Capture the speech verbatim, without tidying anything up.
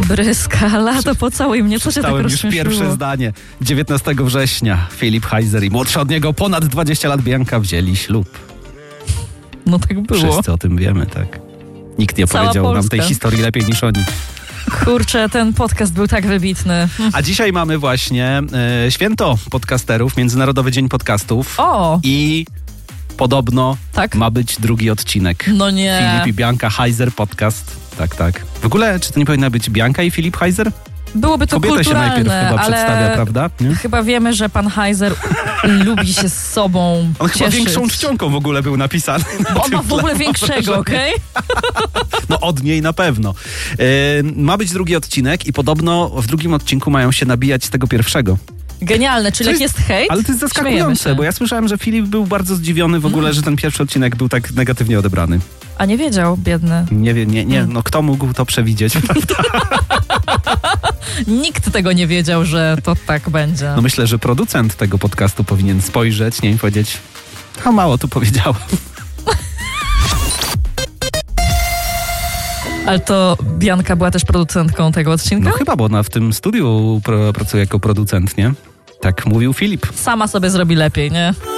Bryska, lato pocałuj mnie, co cię tak rozśmieszyło? Już pierwsze zdanie. dziewiętnastego września Filip Heiser i młodszy od niego ponad dwadzieścia lat Bianka wzięli ślub. No tak było. Wszyscy o tym wiemy, tak. Nikt nie Cała opowiedział Polska. nam tej historii lepiej niż oni. Kurczę, ten podcast był tak wybitny. A dzisiaj mamy właśnie e, święto podcasterów, Międzynarodowy Dzień Podcastów. O! I podobno Tak? ma być drugi odcinek. No nie. Filip i Bianka Heiser podcast. Tak, tak. W ogóle, czy to nie powinna być Bianka i Filip Heiser? Byłoby to Kobieta się najpierw kulturalne, chyba ale przedstawia, prawda? Nie? chyba wiemy, że pan Heiser lubi się z sobą On chyba cieszyć. większą czcionką w ogóle był napisany. Bo on ma w ogóle większego, okej? No od niej na pewno. E, ma być drugi odcinek i podobno w drugim odcinku mają się nabijać z tego pierwszego. Genialne, czyli To jak jest- jest hejt, Ale to jest śmiejemy zaskakujące, się. bo ja słyszałem, że Filip był bardzo zdziwiony w ogóle, że ten pierwszy odcinek był tak negatywnie odebrany. A nie wiedział, biedny. Nie wiem, nie, nie, no kto mógł to przewidzieć? Nikt tego nie wiedział, że to tak będzie. No myślę, że producent tego podcastu powinien spojrzeć, nie, i powiedzieć, a mało tu powiedziałem. Ale to Bianka była też producentką tego odcinka? No chyba, bo ona w tym studiu pr- pracuje jako producent, nie? Tak mówił Filip. Sama sobie zrobi lepiej, nie?